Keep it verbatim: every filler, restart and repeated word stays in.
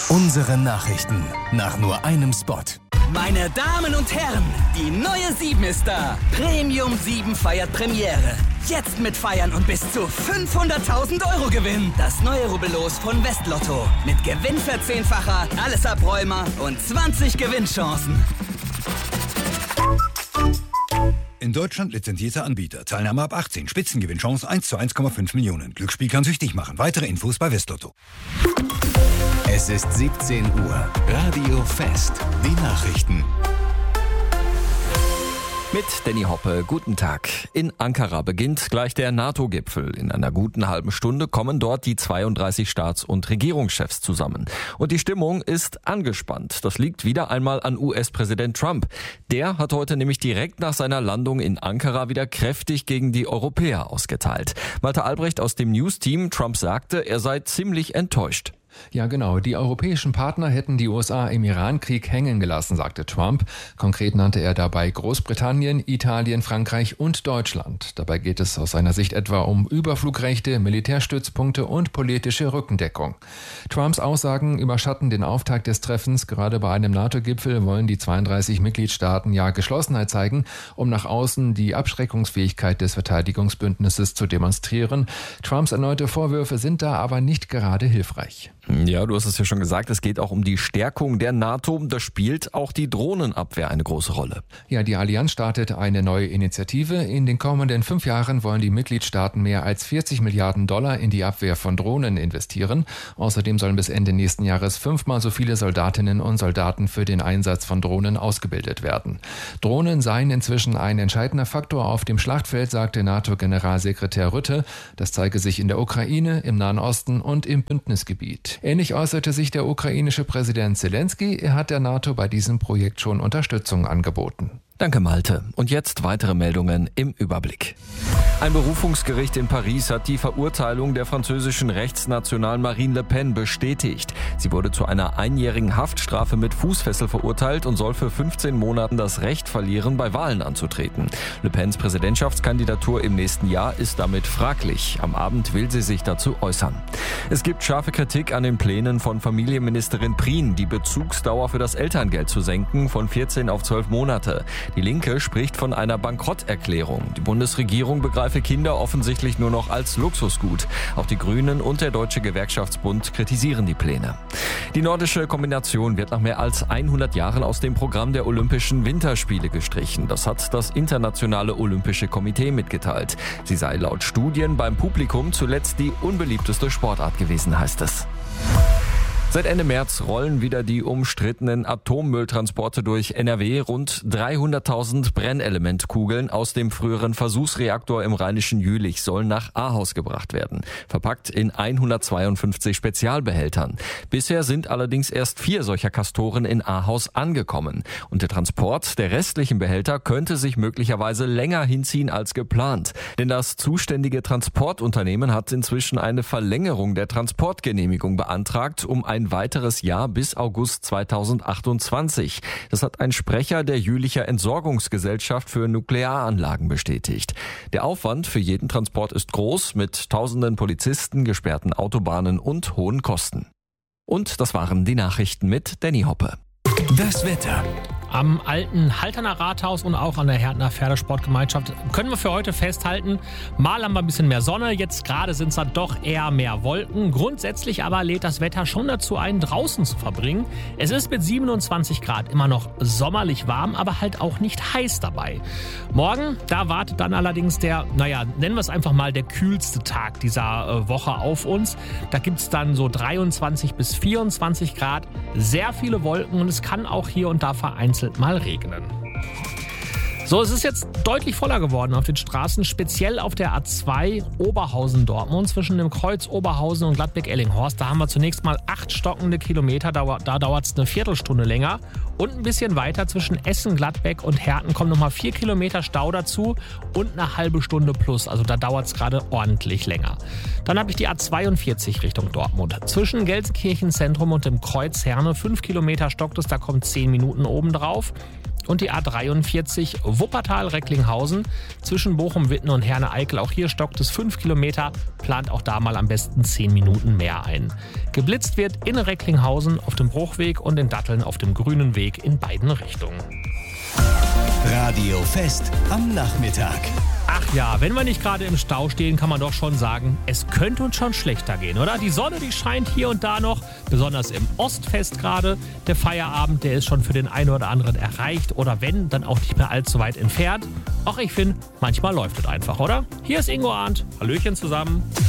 Unsere Nachrichten nach nur einem Spot. Meine Damen und Herren, die neue sieben ist da. Premium sieben feiert Premiere. Jetzt mit Feiern und bis zu fünfhunderttausend Euro Gewinn. Das neue Rubbellos von Westlotto. Mit Gewinnverzehnfacher, alles Abräumer und zwanzig Gewinnchancen. In Deutschland lizenzierter Anbieter. Teilnahme ab achtzehn. Spitzengewinnchance eins zu eins Komma fünf Millionen. Glücksspiel kann süchtig machen. Weitere Infos bei Westlotto. Es ist siebzehn Uhr. Radio Fest. Die Nachrichten. Mit Danny Hoppe, guten Tag. In Ankara beginnt gleich der NATO-Gipfel. In einer guten halben Stunde kommen dort die zweiunddreißig Staats- und Regierungschefs zusammen. Und die Stimmung ist angespannt. Das liegt wieder einmal an U S-Präsident Trump. Der hat heute nämlich direkt nach seiner Landung in Ankara wieder kräftig gegen die Europäer ausgeteilt. Malte Albrecht aus dem News-Team. Trump sagte, er sei ziemlich enttäuscht. Ja, genau. Die europäischen Partner hätten die U S A im Iran-Krieg hängen gelassen, sagte Trump. Konkret nannte er dabei Großbritannien, Italien, Frankreich und Deutschland. Dabei geht es aus seiner Sicht etwa um Überflugrechte, Militärstützpunkte und politische Rückendeckung. Trumps Aussagen überschatten den Auftakt des Treffens. Gerade bei einem NATO-Gipfel wollen die zweiunddreißig Mitgliedstaaten ja Geschlossenheit zeigen, um nach außen die Abschreckungsfähigkeit des Verteidigungsbündnisses zu demonstrieren. Trumps erneute Vorwürfe sind da aber nicht gerade hilfreich. Ja, du hast es ja schon gesagt, es geht auch um die Stärkung der NATO. Da spielt auch die Drohnenabwehr eine große Rolle. Ja, die Allianz startet eine neue Initiative. In den kommenden fünf Jahren wollen die Mitgliedstaaten mehr als vierzig Milliarden Dollar in die Abwehr von Drohnen investieren. Außerdem sollen bis Ende nächsten Jahres fünfmal so viele Soldatinnen und Soldaten für den Einsatz von Drohnen ausgebildet werden. Drohnen seien inzwischen ein entscheidender Faktor auf dem Schlachtfeld, sagte NATO-Generalsekretär Rutte. Das zeige sich in der Ukraine, im Nahen Osten und im Bündnisgebiet. Ähnlich äußerte sich der ukrainische Präsident Zelensky. Er hat der NATO bei diesem Projekt schon Unterstützung angeboten. Danke, Malte. Und jetzt weitere Meldungen im Überblick. Ein Berufungsgericht in Paris hat die Verurteilung der französischen Rechtsnationalen Marine Le Pen bestätigt. Sie wurde zu einer einjährigen Haftstrafe mit Fußfessel verurteilt und soll für fünfzehn Monaten das Recht verlieren, bei Wahlen anzutreten. Le Pens Präsidentschaftskandidatur im nächsten Jahr ist damit fraglich. Am Abend will sie sich dazu äußern. Es gibt scharfe Kritik an den Plänen von Familienministerin Prien, die Bezugsdauer für das Elterngeld zu senken von vierzehn auf zwölf Monate. Die Linke spricht von einer Bankrotterklärung. Die Bundesregierung begreife Kinder offensichtlich nur noch als Luxusgut. Auch die Grünen und der Deutsche Gewerkschaftsbund kritisieren die Pläne. Die nordische Kombination wird nach mehr als hundert Jahren aus dem Programm der Olympischen Winterspiele gestrichen. Das hat das Internationale Olympische Komitee mitgeteilt. Sie sei laut Studien beim Publikum zuletzt die unbeliebteste Sportart gewesen, heißt es. Seit Ende März rollen wieder die umstrittenen Atommülltransporte durch N R W. Rund dreihunderttausend Brennelementkugeln aus dem früheren Versuchsreaktor im rheinischen Jülich sollen nach Ahaus gebracht werden. Verpackt in hundertzweiundfünfzig Spezialbehältern. Bisher sind allerdings erst vier solcher Kastoren in Ahaus angekommen. Und der Transport der restlichen Behälter könnte sich möglicherweise länger hinziehen als geplant. Denn das zuständige Transportunternehmen hat inzwischen eine Verlängerung der Transportgenehmigung beantragt, um ein ein weiteres Jahr bis August zweitausendachtundzwanzig. Das hat ein Sprecher der Jülicher Entsorgungsgesellschaft für Nuklearanlagen bestätigt. Der Aufwand für jeden Transport ist groß, mit tausenden Polizisten, gesperrten Autobahnen und hohen Kosten. Und das waren die Nachrichten mit Danny Hoppe. Das Wetter. Am alten Halterner Rathaus und auch an der Härtner Pferdesportgemeinschaft können wir für heute festhalten, mal haben wir ein bisschen mehr Sonne, jetzt gerade sind es dann doch eher mehr Wolken. Grundsätzlich aber lädt das Wetter schon dazu ein, draußen zu verbringen. Es ist mit siebenundzwanzig Grad immer noch sommerlich warm, aber halt auch nicht heiß dabei. Morgen, da wartet dann allerdings der, naja, nennen wir es einfach mal der kühlste Tag dieser Woche auf uns. Da gibt es dann so dreiundzwanzig bis vierundzwanzig Grad, sehr viele Wolken und es kann auch hier und da vereinzelt mal regnen. So, es ist jetzt deutlich voller geworden auf den Straßen, speziell auf der A zwei Oberhausen-Dortmund zwischen dem Kreuz Oberhausen und Gladbeck-Ellinghorst. Da haben wir zunächst mal acht stockende Kilometer, da, da dauert es eine Viertelstunde länger. Und ein bisschen weiter zwischen Essen, Gladbeck und Herten kommen nochmal vier Kilometer Stau dazu und eine halbe Stunde plus. Also da dauert es gerade ordentlich länger. Dann habe ich die A zweiundvierzig Richtung Dortmund. Zwischen Gelsenkirchen Zentrum und dem Kreuz Herne fünf Kilometer stockt es, da kommt zehn Minuten obendrauf. Und die A dreiundvierzig Wuppertal-Recklinghausen zwischen Bochum, Witten und Herne-Eickel. Auch hier stockt es fünf Kilometer, plant auch da mal am besten zehn Minuten mehr ein. Geblitzt wird in Recklinghausen auf dem Bruchweg und in Datteln auf dem Grünen Weg in beiden Richtungen. Radio Fest am Nachmittag. Ach ja, wenn wir nicht gerade im Stau stehen, kann man doch schon sagen, es könnte uns schon schlechter gehen, oder? Die Sonne, die scheint hier und da noch, besonders im Ostfest gerade. Der Feierabend, der ist schon für den einen oder anderen erreicht oder wenn, dann auch nicht mehr allzu weit entfernt. Auch ich finde, manchmal läuft es einfach, oder? Hier ist Ingo Arndt. Hallöchen zusammen.